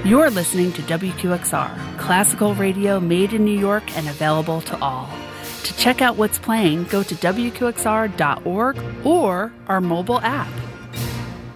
You're listening to WQXR, classical radio made in New York and available to all. To check out what's playing, go to WQXR.org or our mobile app.